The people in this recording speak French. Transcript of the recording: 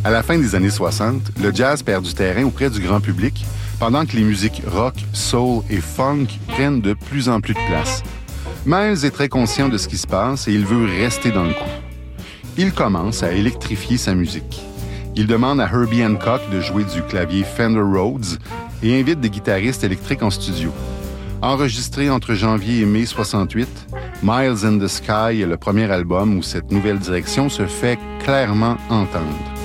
À la fin des années 60, le jazz perd du terrain auprès du grand public, pendant que les musiques rock, soul et funk prennent de plus en plus de place. Miles est très conscient de ce qui se passe et il veut rester dans le coup. Il commence à électrifier sa musique. Il demande à Herbie Hancock de jouer du clavier Fender Rhodes et invite des guitaristes électriques en studio. Enregistré entre janvier et mai 68, Miles in the Sky est le premier album où cette nouvelle direction se fait clairement entendre.